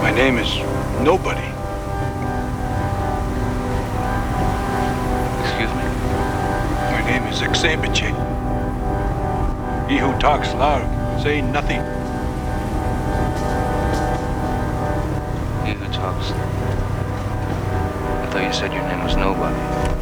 My name is Nobody. Excuse me? My name is Exambiche. He who talks loud, say nothing. He who talks. I thought you said your name was Nobody.